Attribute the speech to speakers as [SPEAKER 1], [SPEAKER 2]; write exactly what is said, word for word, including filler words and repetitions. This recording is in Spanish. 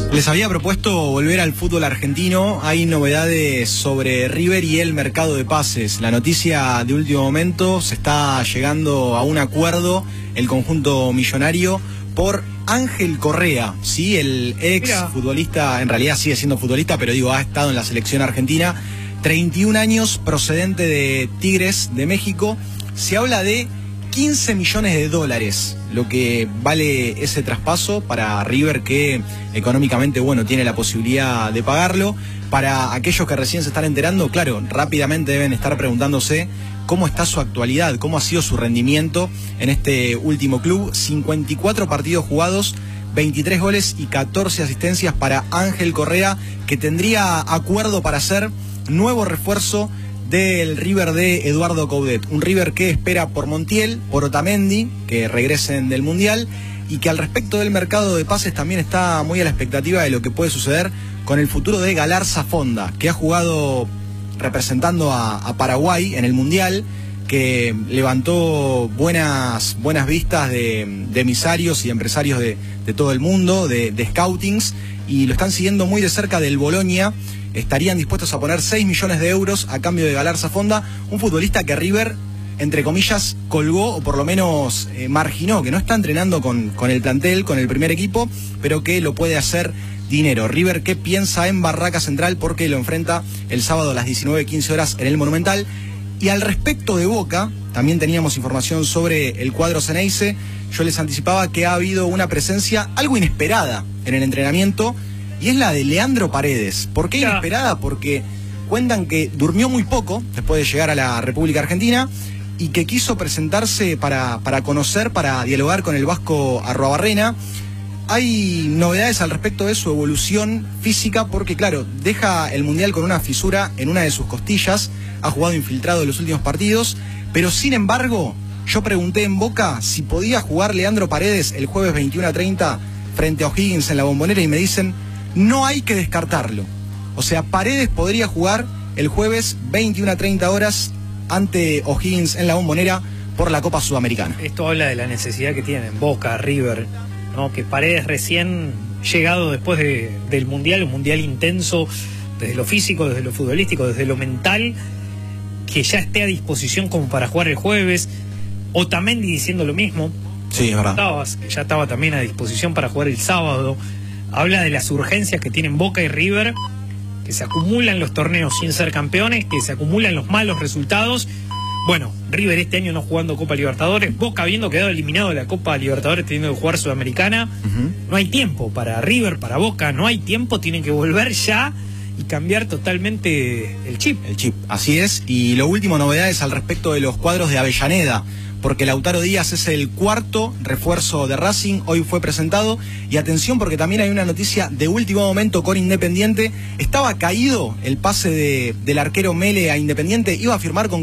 [SPEAKER 1] Les había propuesto volver al fútbol argentino. Hay novedades sobre River y el mercado de pases. La noticia de último momento: se está llegando a un acuerdo el conjunto millonario por Ángel Correa, ¿sí? El ex Mira. futbolista, en realidad sigue siendo futbolista, pero digo, ha estado en la selección argentina. treinta y un años, procedente de Tigres de México. Se habla de quince millones de dólares, lo que vale ese traspaso para River, que económicamente, bueno, tiene la posibilidad de pagarlo. Para aquellos que recién se están enterando, claro, rápidamente deben estar preguntándose cómo está su actualidad, cómo ha sido su rendimiento en este último club. cincuenta y cuatro partidos jugados, veintitrés goles y catorce asistencias para Ángel Correa, que tendría acuerdo para ser nuevo refuerzo del River de Eduardo Coudet. Un River que espera por Montiel, por Otamendi, que regresen del Mundial, y que al respecto del mercado de pases también está muy a la expectativa de lo que puede suceder con el futuro de Galarza Fonda, que ha jugado representando a, a Paraguay en el Mundial, que levantó buenas, buenas vistas de, de emisarios y empresarios de, de todo el mundo, de, de scoutings, y lo están siguiendo muy de cerca del Bolonia. Estarían dispuestos a poner seis millones de euros a cambio de Galarza Fonda, un futbolista que River, entre comillas, colgó o por lo menos eh, marginó, que no está entrenando con, con el plantel, con el primer equipo, pero que lo puede hacer dinero. River que piensa en Barraca Central porque lo enfrenta el sábado a las diecinueve quince horas en el Monumental. Y al respecto de Boca, también teníamos información sobre el cuadro Ceneice. Yo les anticipaba que ha habido una presencia algo inesperada en el entrenamiento, y es la de Leandro Paredes. ¿Por qué inesperada? Porque cuentan que durmió muy poco después de llegar a la República Argentina y que quiso presentarse para, para conocer, para dialogar con el Vasco Arruabarrena. Hay novedades al respecto de su evolución física porque, claro, deja el Mundial con una fisura en una de sus costillas, ha jugado infiltrado en los últimos partidos, pero sin embargo, yo pregunté en Boca si podía jugar Leandro Paredes el jueves veintiuno a treinta frente a O'Higgins en la Bombonera, y me dicen: no hay que descartarlo. O sea, Paredes podría jugar el jueves veintiuno a treinta horas ante O'Higgins en la Bombonera por la Copa Sudamericana.
[SPEAKER 2] Esto habla de la necesidad que tienen Boca, River, ¿no? Que Paredes, recién llegado después de, del Mundial, un Mundial intenso, desde lo físico, desde lo futbolístico, desde lo mental, que ya esté a disposición como para jugar el jueves. Otamendi diciendo lo mismo.
[SPEAKER 1] Sí, es verdad.
[SPEAKER 2] Estaba, ya estaba también a disposición para jugar el sábado. Habla de las urgencias que tienen Boca y River, que se acumulan los torneos sin ser campeones, que se acumulan los malos resultados. Bueno, River este año no jugando Copa Libertadores, Boca habiendo quedado eliminado de la Copa Libertadores teniendo que jugar Sudamericana. Uh-huh. No hay tiempo para River, para Boca, no hay tiempo, tienen que volver ya y cambiar totalmente el chip.
[SPEAKER 1] El chip, así es. Y lo último, novedades al respecto de los cuadros de Avellaneda, porque Lautaro Díaz es el cuarto refuerzo de Racing, hoy fue presentado. Y atención, porque también hay una noticia de último momento con Independiente. Estaba caído el pase de, del arquero Mele a Independiente, iba a firmar con